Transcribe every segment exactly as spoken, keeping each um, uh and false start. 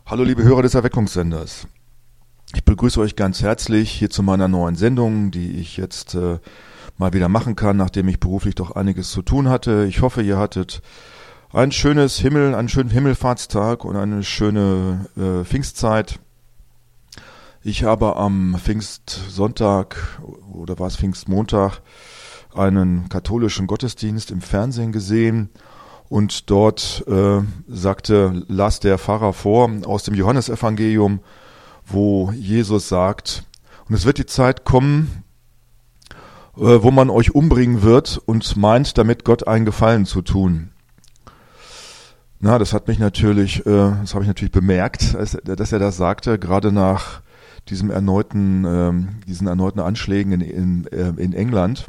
Hallo liebe Hörer des Erweckungssenders. Ich begrüße euch ganz herzlich hier zu meiner neuen Sendung, die ich jetzt äh, mal wieder machen kann, nachdem ich beruflich doch einiges zu tun hatte. Ich hoffe, ihr hattet ein schönes Himmel, einen schönen Himmelfahrtstag und eine schöne äh, Pfingstzeit. Ich habe am Pfingstsonntag oder war es Pfingstmontag einen katholischen Gottesdienst im Fernsehen gesehen. Und dort äh, sagte, las der Pfarrer vor aus dem Johannesevangelium, wo Jesus sagt, und es wird die Zeit kommen, äh, wo man euch umbringen wird und meint, damit Gott einen Gefallen zu tun. Na, das hat mich natürlich, äh, das habe ich natürlich bemerkt, als, dass er das sagte, gerade nach diesem erneuten, äh, diesen erneuten Anschlägen in, in, äh, in England.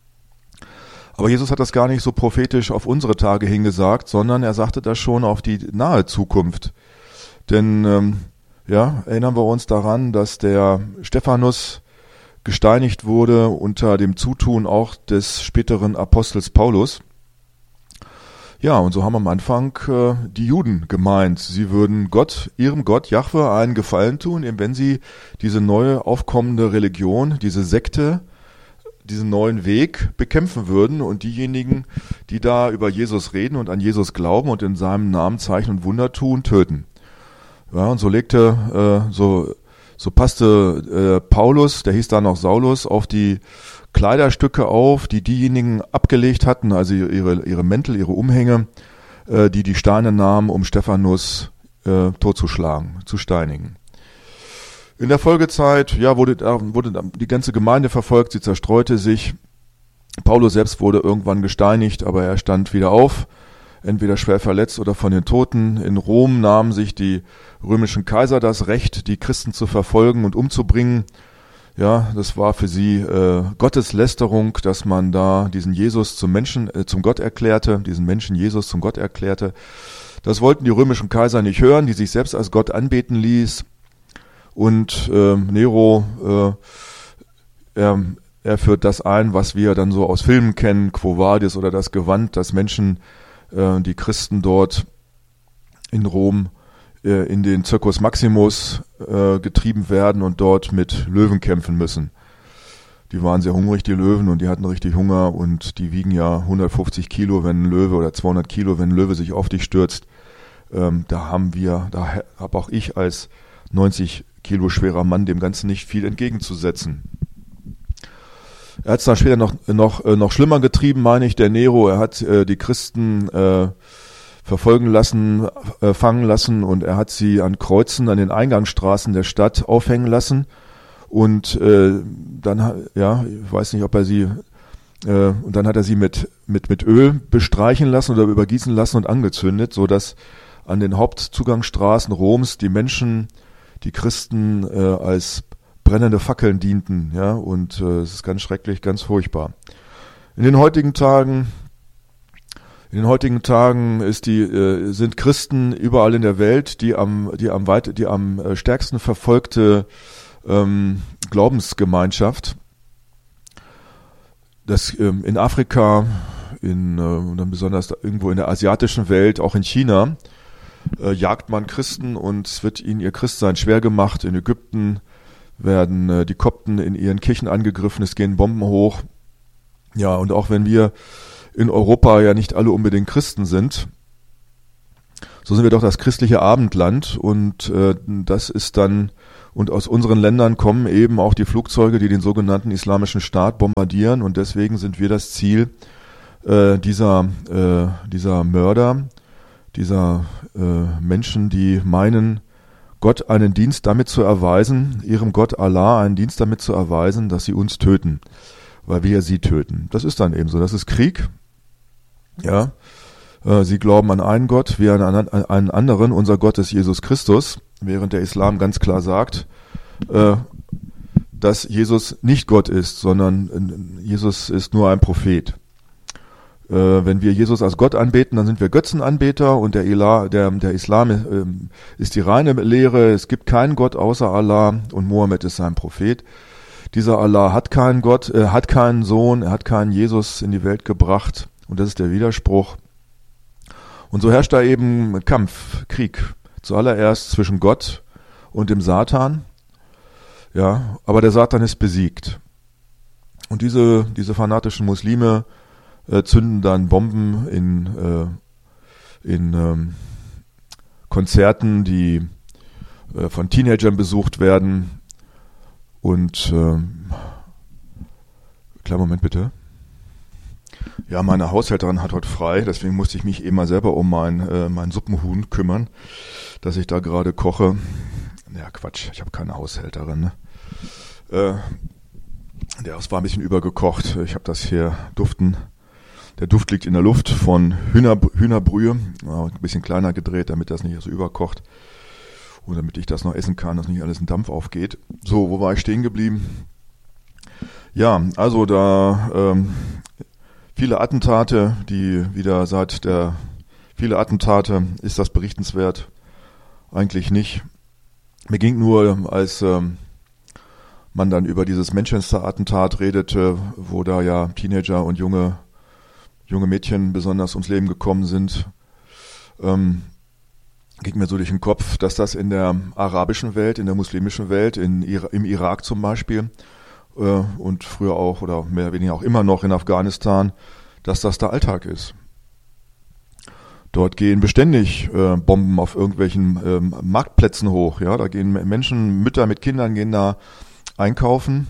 Aber Jesus hat das gar nicht so prophetisch auf unsere Tage hingesagt, sondern er sagte das schon auf die nahe Zukunft. Denn, ähm, ja, erinnern wir uns daran, dass der Stephanus gesteinigt wurde unter dem Zutun auch des späteren Apostels Paulus. Ja, und so haben am Anfang äh, die Juden gemeint, sie würden Gott, ihrem Gott, Jahwe, einen Gefallen tun, eben wenn sie diese neue aufkommende Religion, diese Sekte, diesen neuen Weg bekämpfen würden und diejenigen, die da über Jesus reden und an Jesus glauben und in seinem Namen Zeichen und Wunder tun, töten. Ja, und so legte, äh, so, so passte äh, Paulus, der hieß da noch Saulus, auf die Kleiderstücke auf, die diejenigen abgelegt hatten, also ihre, ihre Mäntel, ihre Umhänge, äh, die die Steine nahmen, um Stephanus äh, totzuschlagen, zu steinigen. In der Folgezeit, ja, wurde, wurde die ganze Gemeinde verfolgt, sie zerstreute sich. Paulus selbst wurde irgendwann gesteinigt, aber er stand wieder auf, entweder schwer verletzt oder von den Toten. In Rom nahmen sich die römischen Kaiser das Recht, die Christen zu verfolgen und umzubringen. Ja, das war für sie äh, Gotteslästerung, dass man da diesen Jesus zum Menschen, äh, zum Gott erklärte, diesen Menschen Jesus zum Gott erklärte. Das wollten die römischen Kaiser nicht hören, die sich selbst als Gott anbeten ließ. Und äh, Nero, äh, er, er führt das ein, was wir dann so aus Filmen kennen, Quo Vadis oder das Gewand, dass Menschen, äh, die Christen dort in Rom äh, in den Circus Maximus äh, getrieben werden und dort mit Löwen kämpfen müssen. Die waren sehr hungrig, die Löwen, und die hatten richtig Hunger und die wiegen ja hundertfünfzig Kilo, wenn ein Löwe, oder zweihundert Kilo, wenn ein Löwe sich auf dich stürzt. Ähm, da haben wir, da habe auch ich als neunzig Kilo schwerer Mann dem Ganzen nicht viel entgegenzusetzen. Er hat es dann später noch, noch, noch schlimmer getrieben, meine ich, der Nero. Er hat äh, die Christen äh, verfolgen lassen, äh, fangen lassen, und er hat sie an Kreuzen, an den Eingangsstraßen der Stadt aufhängen lassen. Und äh, dann, ja, ich weiß nicht, ob er sie, äh, und dann hat er sie mit, mit, mit Öl bestreichen lassen oder übergießen lassen und angezündet, sodass an den Hauptzugangsstraßen Roms die Menschen, die Christen äh, als brennende Fackeln dienten, ja, und äh, es ist ganz schrecklich, ganz furchtbar. In den heutigen Tagen, in den heutigen Tagen ist die, äh, sind Christen überall in der Welt die am, die am weit, die am äh, stärksten verfolgte ähm, Glaubensgemeinschaft. Das ähm, in Afrika, in äh, und dann besonders irgendwo in der asiatischen Welt, auch in China, Äh, jagt man Christen und es wird ihnen ihr Christsein schwer gemacht. In Ägypten werden äh, die Kopten in ihren Kirchen angegriffen, es gehen Bomben hoch. Ja, und auch wenn wir in Europa ja nicht alle unbedingt Christen sind, so sind wir doch das christliche Abendland, und äh, das ist dann, und aus unseren Ländern kommen eben auch die Flugzeuge, die den sogenannten Islamischen Staat bombardieren, und deswegen sind wir das Ziel äh, dieser, äh, dieser Mörder, dieser äh, Menschen, die meinen, Gott einen Dienst damit zu erweisen, ihrem Gott Allah einen Dienst damit zu erweisen, dass sie uns töten, weil wir sie töten. Das ist dann eben so, das ist Krieg. Ja, äh, sie glauben an einen Gott, wir an einen anderen, unser Gott ist Jesus Christus, während der Islam ganz klar sagt, äh, dass Jesus nicht Gott ist, sondern äh, Jesus ist nur ein Prophet. Wenn wir Jesus als Gott anbeten, dann sind wir Götzenanbeter, und der, Ila, der, der Islam äh, ist die reine Lehre. Es gibt keinen Gott außer Allah, und Mohammed ist sein Prophet. Dieser Allah hat keinen Gott, äh, hat keinen Sohn, er hat keinen Jesus in die Welt gebracht, und das ist der Widerspruch. Und so herrscht da eben Kampf, Krieg Zuallererst zwischen Gott und dem Satan. Ja, aber der Satan ist besiegt. Und diese, diese fanatischen Muslime äh, zünden dann Bomben in, äh, in ähm, Konzerten, die äh, von Teenagern besucht werden. Und, ähm, kleinen Moment bitte. Ja, meine Haushälterin hat heute frei, deswegen musste ich mich eben mal selber um mein, äh, mein Suppenhuhn kümmern, dass ich da gerade koche. Ja, Quatsch, ich habe keine Haushälterin. Ne? Äh, der war ein bisschen übergekocht. Ich habe das hier duften. Der Duft liegt in der Luft von Hühner, Hühnerbrühe. Ja, ein bisschen kleiner gedreht, damit das nicht so überkocht. Und damit ich das noch essen kann, dass nicht alles in Dampf aufgeht. So, wo war ich stehen geblieben? Ja, also da ähm, viele Attentate, die wieder seit der, viele Attentate, ist das berichtenswert? Eigentlich nicht. Mir ging nur, als ähm, man dann über dieses Manchester-Attentat redete, wo da ja Teenager und junge, junge Mädchen besonders ums Leben gekommen sind, ähm, ging mir so durch den Kopf, dass das in der arabischen Welt, in der muslimischen Welt, in, im Irak zum Beispiel, und früher auch oder mehr oder weniger auch immer noch in Afghanistan, dass das der Alltag ist. Dort gehen beständig äh, Bomben auf irgendwelchen ähm, Marktplätzen hoch. Ja, da gehen Menschen, Mütter mit Kindern gehen da einkaufen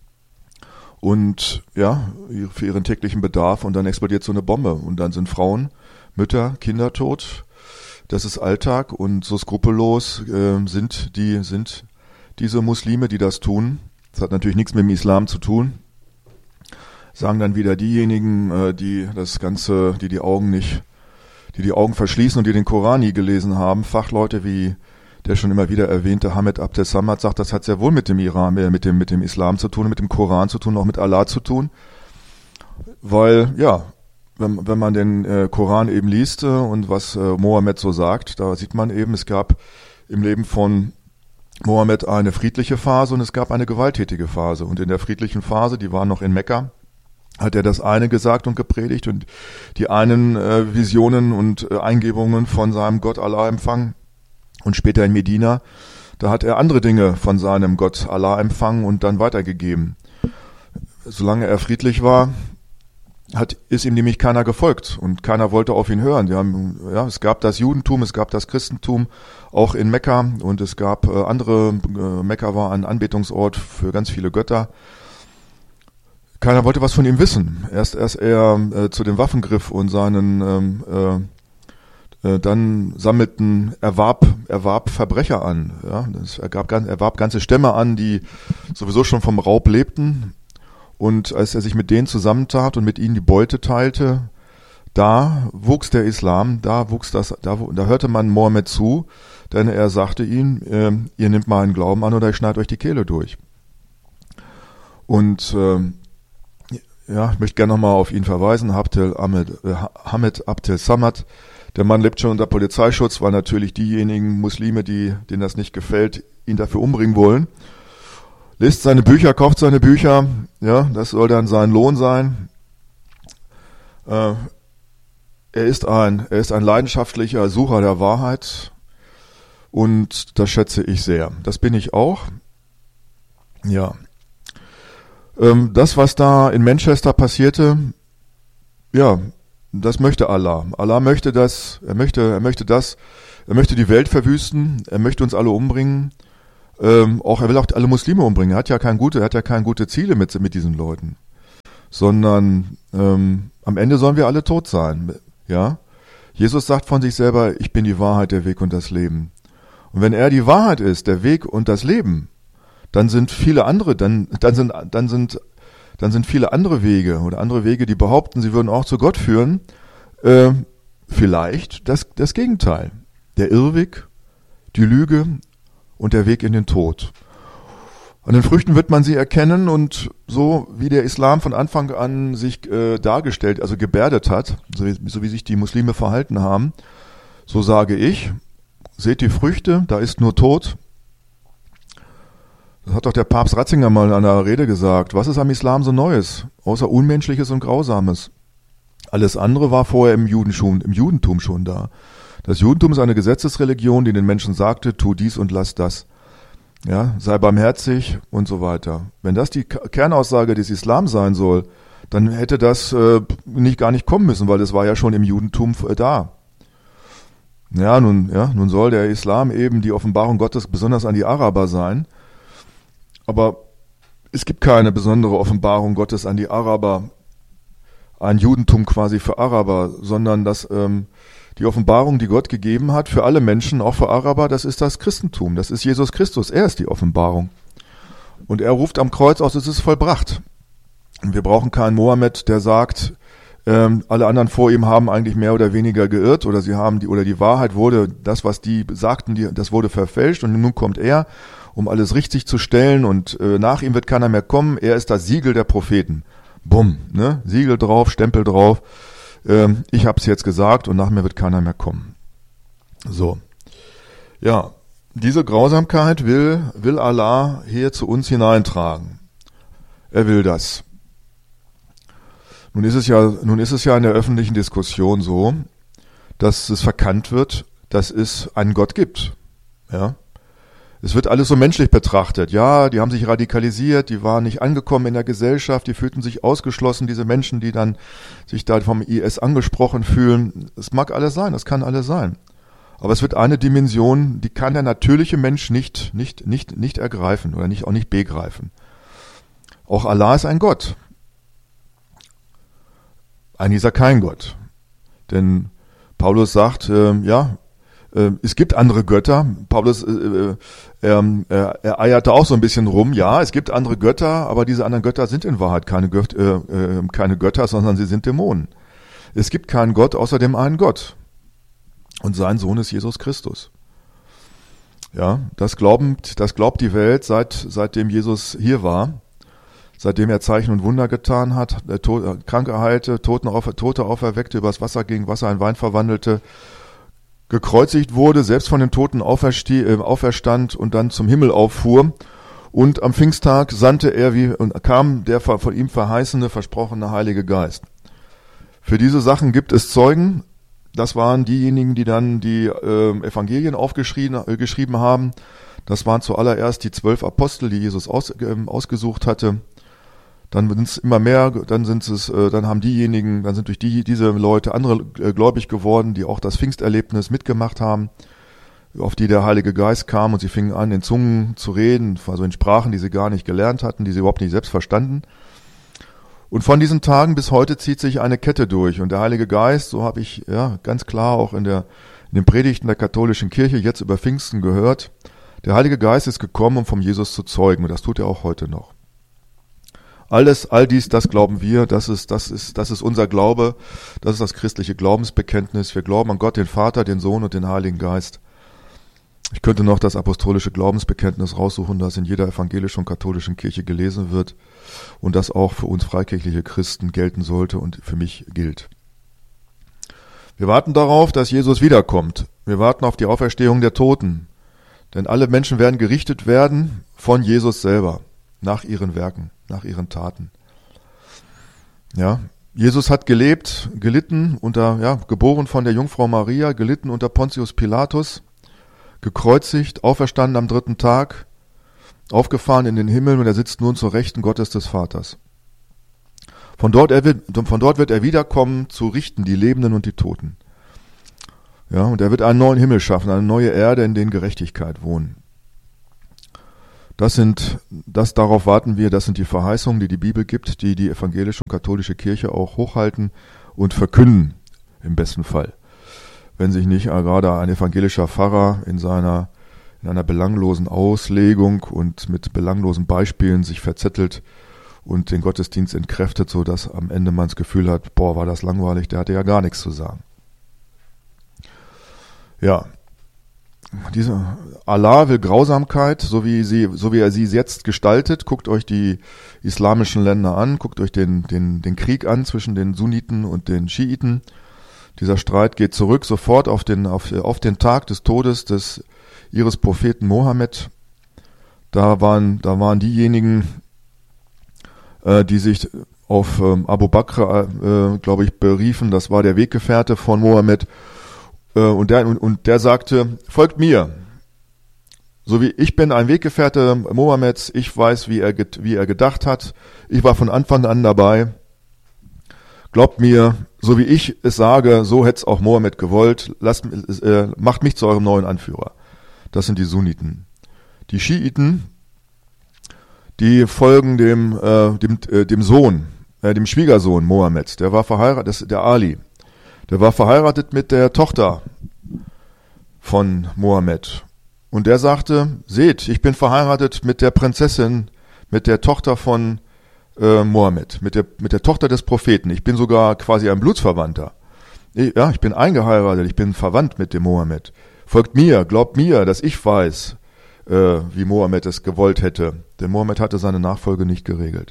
und ja, für ihren täglichen Bedarf und dann explodiert so eine Bombe und dann sind Frauen, Mütter, Kinder tot. Das ist Alltag und so skrupellos äh, sind die sind diese Muslime, die das tun. Das hat natürlich nichts mit dem Islam zu tun. Sagen dann wieder diejenigen, die das Ganze, die die Augen nicht, die die Augen verschließen und die den Koran nie gelesen haben. Fachleute wie der schon immer wieder erwähnte Hamid Abdel Samad sagt, das hat sehr wohl mit dem Iran, mit dem, mit dem Islam zu tun, mit dem Koran zu tun, auch mit Allah zu tun. Weil, ja, wenn, wenn man den äh, Koran eben liest äh, und was äh, Mohammed so sagt, da sieht man eben, es gab im Leben von Mohammed eine friedliche Phase und es gab eine gewalttätige Phase. Und in der friedlichen Phase, die war noch in Mekka, hat er das eine gesagt und gepredigt und die einen äh, Visionen und äh, Eingebungen von seinem Gott Allah empfangen. Und später in Medina, da hat er andere Dinge von seinem Gott Allah empfangen und dann weitergegeben. Solange er friedlich war, hat, ist ihm nämlich keiner gefolgt und keiner wollte auf ihn hören. Die haben, ja, es gab das Judentum, es gab das Christentum, auch in Mekka und es gab äh, andere, äh, Mekka war ein Anbetungsort für ganz viele Götter. Keiner wollte was von ihm wissen. Erst erst er äh, zu den Waffen griff und seinen ähm, äh, äh, dann sammelten, erwarb, erwarb Verbrecher an. Ja, das ergab, erwarb ganze Stämme an, die sowieso schon vom Raub lebten. Und als er sich mit denen zusammentat und mit ihnen die Beute teilte, da wuchs der Islam, da wuchs das, da, da hörte man Mohammed zu, denn er sagte ihnen, äh, ihr nehmt meinen Glauben an oder ich schneide euch die Kehle durch. Und äh, ja, ich möchte gerne nochmal auf ihn verweisen, Abdel Ahmed, äh, Hamid Abdel Samad. Der Mann lebt schon unter Polizeischutz, weil natürlich diejenigen Muslime, die, denen das nicht gefällt, ihn dafür umbringen wollen. Liest seine Bücher, kauft seine Bücher, ja, das soll dann sein Lohn sein. Äh, er ist ein, er ist ein leidenschaftlicher Sucher der Wahrheit und das schätze ich sehr. Das bin ich auch. Ja. Ähm, das, was da in Manchester passierte, ja, das möchte Allah. Allah möchte das, er möchte, er möchte das, er möchte die Welt verwüsten, er möchte uns alle umbringen. Ähm, auch er will auch alle Muslime umbringen. Er hat ja kein gute, er hat ja keine gute Ziele mit mit diesen Leuten, sondern ähm, am Ende sollen wir alle tot sein. Ja, Jesus sagt von sich selber: Ich bin die Wahrheit, der Weg und das Leben. Und wenn er die Wahrheit ist, der Weg und das Leben, dann sind viele andere, dann dann sind dann sind dann sind viele andere Wege oder andere Wege, die behaupten, sie würden auch zu Gott führen, äh, vielleicht das das Gegenteil, der Irrweg, die Lüge und der Weg in den Tod. An den Früchten wird man sie erkennen und so wie der Islam von Anfang an sich äh, dargestellt, also gebärdet hat, so wie, so wie sich die Muslime verhalten haben, so sage ich, seht die Früchte, da ist nur Tod. Das hat doch der Papst Ratzinger mal in einer Rede gesagt. Was ist am Islam so Neues, außer Unmenschliches und Grausames? Alles andere war vorher im Judentum, im Judentum schon da. Das Judentum ist eine Gesetzesreligion, die den Menschen sagte, tu dies und lass das. Ja, sei barmherzig und so weiter. Wenn das die Kernaussage des Islam sein soll, dann hätte das äh, nicht gar nicht kommen müssen, weil das war ja schon im Judentum äh, da. Ja, nun, ja, nun soll der Islam eben die Offenbarung Gottes besonders an die Araber sein, aber es gibt keine besondere Offenbarung Gottes an die Araber, ein Judentum quasi für Araber, sondern das ähm, die Offenbarung, die Gott gegeben hat für alle Menschen, auch für Araber, das ist das Christentum, das ist Jesus Christus, er ist die Offenbarung. Und er ruft am Kreuz aus, es ist vollbracht. Und wir brauchen keinen Mohammed, der sagt, ähm, alle anderen vor ihm haben eigentlich mehr oder weniger geirrt oder sie haben die oder die Wahrheit wurde, das was die sagten, die, das wurde verfälscht und nun kommt er, um alles richtig zu stellen und äh, nach ihm wird keiner mehr kommen. Er ist das Siegel der Propheten. Bumm, ne? Siegel drauf, Stempel drauf. Ähm, ich habe es jetzt gesagt und nach mir wird keiner mehr kommen. So, ja, diese Grausamkeit will will Allah hier zu uns hineintragen. Er will das. Nun ist es ja, nun ist es ja in der öffentlichen Diskussion so, dass es verkannt wird, dass es einen Gott gibt. Ja, es wird alles so menschlich betrachtet. Ja, die haben sich radikalisiert, die waren nicht angekommen in der Gesellschaft, die fühlten sich ausgeschlossen, diese Menschen, die dann sich da vom I S angesprochen fühlen. Es mag alles sein, das kann alles sein. Aber es wird eine Dimension, die kann der natürliche Mensch nicht, nicht, nicht, nicht ergreifen oder nicht, auch nicht begreifen. Auch Allah ist ein Gott. Eigentlich ist er kein Gott. Denn Paulus sagt, äh, ja, äh, es gibt andere Götter. Paulus, äh, äh, er, er eierte auch so ein bisschen rum. Ja, es gibt andere Götter, aber diese anderen Götter sind in Wahrheit keine, Gött, äh, äh, keine Götter, sondern sie sind Dämonen. Es gibt keinen Gott außer dem einen Gott. Und sein Sohn ist Jesus Christus. Ja, das glaubt, das glaubt die Welt, seit, seitdem Jesus hier war. Seitdem er Zeichen und Wunder getan hat, Kranke heilte, Toten auf, Tote auferweckte, übers Wasser ging, Wasser in Wein verwandelte, gekreuzigt wurde, selbst von den Toten auferstie, äh, auferstand und dann zum Himmel auffuhr. Und am Pfingsttag sandte er, wie und kam der von ihm verheißene, versprochene Heilige Geist. Für diese Sachen gibt es Zeugen. Das waren diejenigen, die dann die äh, Evangelien aufgeschrieben äh, geschrieben haben. Das waren zuallererst die zwölf Apostel, die Jesus aus, äh, ausgesucht hatte. Dann sind es immer mehr, dann sind es, äh, dann haben diejenigen, dann sind durch die diese Leute andere äh, gläubig geworden, die auch das Pfingsterlebnis mitgemacht haben, auf die der Heilige Geist kam und sie fingen an, in Zungen zu reden, also in Sprachen, die sie gar nicht gelernt hatten, die sie überhaupt nicht selbst verstanden. Und von diesen Tagen bis heute zieht sich eine Kette durch und der Heilige Geist, so habe ich ja ganz klar auch in der in den Predigten der katholischen Kirche jetzt über Pfingsten gehört, der Heilige Geist ist gekommen, um vom Jesus zu zeugen und das tut er auch heute noch. Alles, all dies, das glauben wir, das ist, das ist, das ist unser Glaube, das ist das christliche Glaubensbekenntnis. Wir glauben an Gott, den Vater, den Sohn und den Heiligen Geist. Ich könnte noch das apostolische Glaubensbekenntnis raussuchen, das in jeder evangelischen und katholischen Kirche gelesen wird und das auch für uns freikirchliche Christen gelten sollte und für mich gilt. Wir warten darauf, dass Jesus wiederkommt. Wir warten auf die Auferstehung der Toten. Denn alle Menschen werden gerichtet werden von Jesus selber, nach ihren Werken, nach ihren Taten. Ja, Jesus hat gelebt, gelitten unter, ja, geboren von der Jungfrau Maria, gelitten unter Pontius Pilatus, gekreuzigt, auferstanden am dritten Tag, aufgefahren in den Himmel und er sitzt nun zur Rechten Gottes des Vaters. Von dort, er wird, von dort wird er wiederkommen, zu richten die Lebenden und die Toten. Ja, und er wird einen neuen Himmel schaffen, eine neue Erde, in denen Gerechtigkeit wohnen. Das sind, das, darauf warten wir, das sind die Verheißungen, die die Bibel gibt, die die evangelische und katholische Kirche auch hochhalten und verkünden, im besten Fall. Wenn sich nicht gerade ein evangelischer Pfarrer in seiner, in einer belanglosen Auslegung und mit belanglosen Beispielen sich verzettelt und den Gottesdienst entkräftet, so dass am Ende man das Gefühl hat, boah, war das langweilig, der hatte ja gar nichts zu sagen. Ja. Diese Allah will Grausamkeit, so wie sie, so wie er sie jetzt gestaltet. Guckt euch die islamischen Länder an, guckt euch den, den, den Krieg an zwischen den Sunniten und den Schiiten. Dieser Streit geht zurück sofort auf den, auf, auf den Tag des Todes des, ihres Propheten Mohammed. Da waren, da waren diejenigen, äh, die sich auf ähm, Abu Bakr, äh, glaube ich, beriefen. Das war der Weggefährte von Mohammed. Äh, und, der, und, und der sagte, folgt mir. So wie ich bin ein Weggefährte Mohammeds, ich weiß, wie er, wie er gedacht hat. Ich war von Anfang an dabei. Glaubt mir, so wie ich es sage, so hätte es auch Mohammed gewollt. Lasst, äh, macht mich zu eurem neuen Anführer. Das sind die Sunniten. Die Schiiten, die folgen dem, äh, dem, äh, dem Sohn, äh, dem Schwiegersohn Mohammeds. Der war verheiratet, das ist der Ali. Der war verheiratet mit der Tochter von Mohammed. Und der sagte, seht, ich bin verheiratet mit der Prinzessin, mit der Tochter von äh, Mohammed, mit der, mit der Tochter des Propheten. Ich bin sogar quasi ein Blutsverwandter. Ich, ja, ich bin eingeheiratet, ich bin verwandt mit dem Mohammed. Folgt mir, glaubt mir, dass ich weiß, äh, wie Mohammed es gewollt hätte. Denn Mohammed hatte seine Nachfolge nicht geregelt.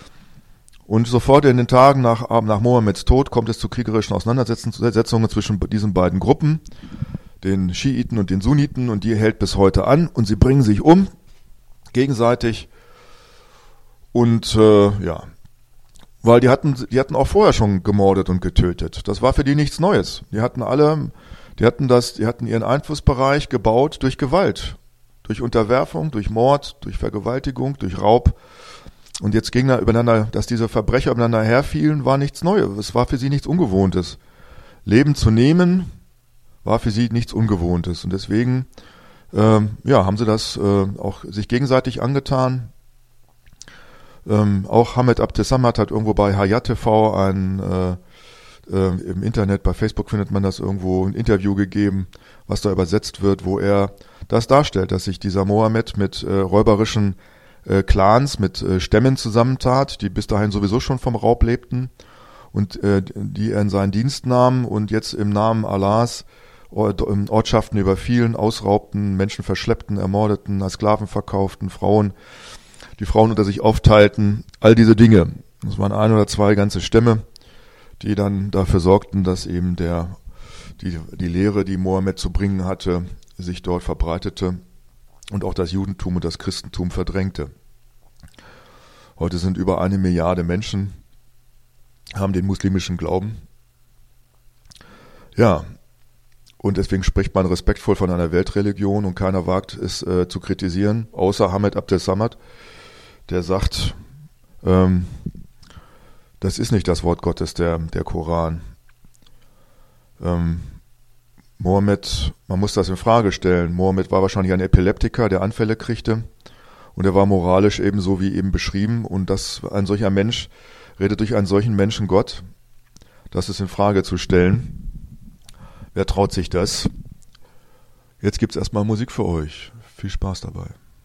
Und sofort in den Tagen nach, nach Mohammeds Tod kommt es zu kriegerischen Auseinandersetzungen zwischen diesen beiden Gruppen, den Schiiten und den Sunniten, und die hält bis heute an und sie bringen sich um, gegenseitig. Und äh, ja, weil die hatten, die hatten auch vorher schon gemordet und getötet. Das war für die nichts Neues. Die hatten alle, die hatten das, die hatten ihren Einflussbereich gebaut durch Gewalt, durch Unterwerfung, durch Mord, durch Vergewaltigung, durch Raub. Und jetzt ging da übereinander, dass diese Verbrecher übereinander herfielen, war nichts Neues. Es war für sie nichts Ungewohntes. Leben zu nehmen war für sie nichts Ungewohntes. Und deswegen ähm, ja, haben sie das äh, auch sich gegenseitig angetan. Ähm, auch Hamed Abdessamad hat irgendwo bei Hayat T V ein, äh, äh, im Internet, bei Facebook findet man das irgendwo, ein Interview gegeben, was da übersetzt wird, wo er das darstellt, dass sich dieser Mohammed mit äh, räuberischen äh, Clans, mit äh, Stämmen zusammentat, die bis dahin sowieso schon vom Raub lebten und äh, die er in seinen Dienst nahm und jetzt im Namen Allahs Ortschaften überfielen, ausraubten, Menschen verschleppten, ermordeten, als Sklaven verkauften, Frauen, die Frauen unter sich aufteilten, all diese Dinge. Das waren ein oder zwei ganze Stämme, die dann dafür sorgten, dass eben der, die, die Lehre, die Mohammed zu bringen hatte, sich dort verbreitete und auch das Judentum und das Christentum verdrängte. Heute sind über eine Milliarde Menschen, haben den muslimischen Glauben. Ja, und deswegen spricht man respektvoll von einer Weltreligion und keiner wagt es äh, zu kritisieren, außer Hamed Abdessamad, der sagt, ähm, das ist nicht das Wort Gottes, der, der Koran. Ähm, Mohammed, man muss das in Frage stellen. Mohammed war wahrscheinlich ein Epileptiker, der Anfälle kriegte und er war moralisch ebenso wie eben beschrieben und dass ein solcher Mensch redet durch einen solchen Menschen Gott, das ist in Frage zu stellen. Wer traut sich das? Jetzt gibt's erstmal Musik für euch. Viel Spaß dabei.